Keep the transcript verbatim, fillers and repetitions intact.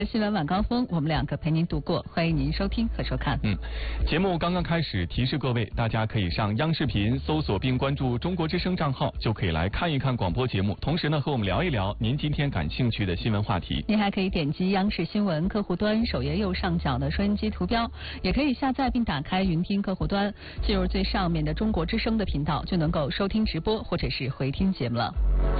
新闻晚高峰，我们两个陪您度过，欢迎您收听和收看。 嗯，节目刚刚开始，提示各位，大家可以上央视频搜索并关注中国之声账号，就可以来看一看广播节目，同时呢和我们聊一聊您今天感兴趣的新闻话题。 您还可以点击央视新闻客户端首页右上角的收音机图标，也可以下载并打开云听客户端，进入最上面的中国之声的频道，就能够收听直播或者是回听节目了。